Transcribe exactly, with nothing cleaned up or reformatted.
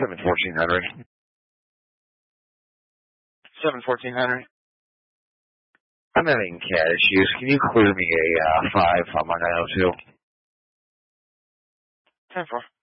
seven fourteen hundred. seven fourteen hundred. I'm having cat issues. Can you clear me a uh, five on my nine oh two? ten four.